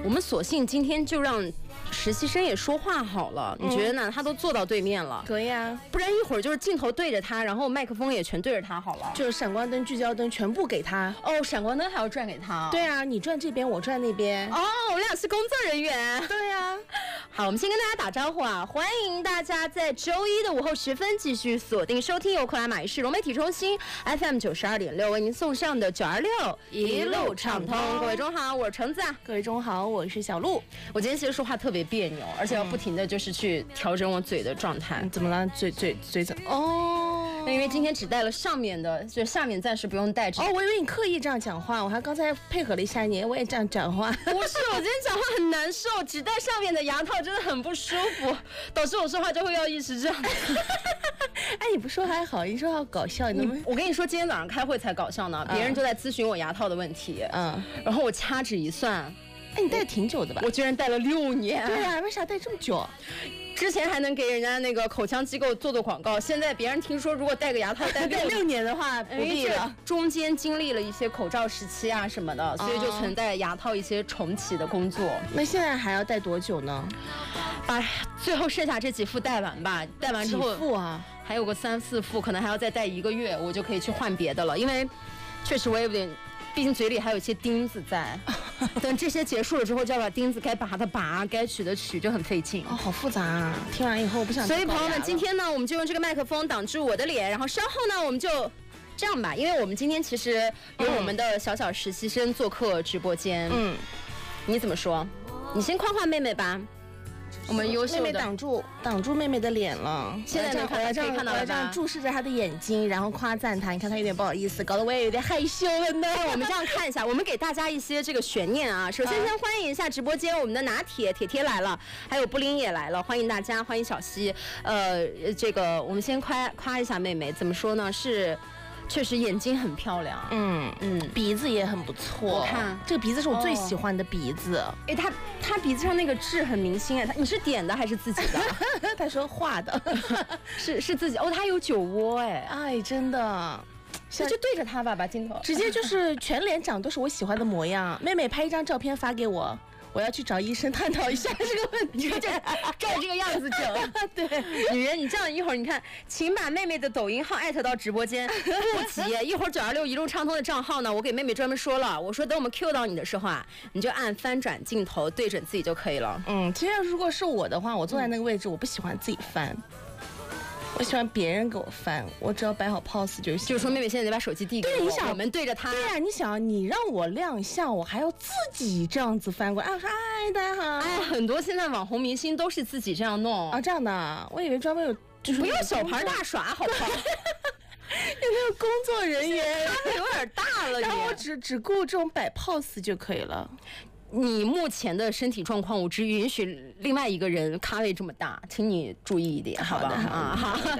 我们索性今天就让实习生也说话好了，你觉得呢？他都坐到对面了， 可以啊， 不然一会儿就是镜头对着他，然后麦克风也全对着他好了， 就是闪光灯、聚焦灯全部给他。 哦，闪光灯还要转给他。 对啊，你转这边，我转那边。 哦，我们俩是工作人员。 对啊。 好，我们先跟大家打招呼啊！欢迎大家在周一的午后10分继续锁定收听由克莱玛仕融媒体中心 FM 92.6为您送上的926一路畅通。各位中好，我是橙子啊。 各位中好，我是小鹿。 我今天其实说话特别别扭，而且要不停的就是去调整我嘴的状态。 怎么了？嘴怎么？哦， 因为今天只带了上面的，就下面暂时不用带。 哦，我以为你刻意这样讲话，我还刚才配合了一下你，我也这样讲话。 不是，我今天讲话很难受，只带上面的牙套真的很不舒服，导致我说话就会要一直这样。 哎，你不说还好，你说好搞笑， 我跟你说，今天早上开会才搞笑呢，别人就在咨询我牙套的问题，然后我掐指一算， 哎，你戴挺久的吧？ 我居然戴了6年。 对啊，为啥戴这么久？ 之前还能给人家那个口腔机构做广告，现在别人听说如果戴个牙套戴 6年的话不必了。 中间经历了一些口罩时期啊什么的，所以就存在牙套一些重启的工作。 那现在还要戴多久呢？ 把最后剩下这几副戴完吧，戴完之后几副啊？ 还有个3、4副，可能还要再戴1个月，我就可以去换别的了。因为确实我也有点，毕竟嘴里还有一些钉子在。等这些结束了之后，就要把钉子该拔的拔，该取的取，就很费劲。 哦，好复杂啊！听完以后我不想。 所以朋友们，今天呢，我们就用这个麦克风挡住我的脸，然后稍后呢，我们就这样吧，因为我们今天其实有我们的小小实习生做客直播间。你怎么说？你先夸夸妹妹吧。我们优秀的妹妹挡住妹妹的脸了。 现在能看到，可以看到了吧？ 我这样注视着她的眼睛，然后夸赞她。你看她有点不好意思，搞得我也有点害羞了呢。 我们这样看一下，我们给大家一些这个悬念啊。首先先欢迎一下直播间我们的拿铁铁来了，还有布林也来了，欢迎大家，欢迎小西。这个我们先夸一下妹妹，怎么说呢？是。确实眼睛很漂亮， 鼻子也很不错。 我看这个鼻子是我最喜欢的鼻子。 哎，他鼻子上那个痣很明星哎，你是点的还是自己的？ 他说画的， 是自己哦，他有酒窝哎， 哎，真的。 那就对着他吧，把镜头直接就是全脸长都是我喜欢的模样。妹妹拍一张照片发给我。我要去找医生探讨一下这个问题。 照这个样子整， 对， 女人，你这样一会儿，你看，请把妹妹的抖音号艾特到直播间。不急，一会儿926一路畅通的账号呢，我给妹妹专门说了，我说等我们 Q 到你的时候啊，你就按翻转镜头对准自己就可以了。 其实如果是我的话，我坐在那个位置，我不喜欢自己翻。我喜欢别人给我翻，我只要摆好 pose 就行。 就是说，妹妹现在得把手机递给我， 对，你想我们对着她。 对呀，你想，你让我亮相，我还要自己这样子翻过来啊！嗨，大家好。 哎，很多现在网红明星都是自己这样弄啊，这样的，我以为专门有，就是不要小牌大耍，好不好？ 有没有工作人员？ 他有点大了， 然后我只顾这种摆 pose 就可以了。 你目前的身体状况，我只允许另外一个人咖位这么大，请你注意一点，好吧？ 好的。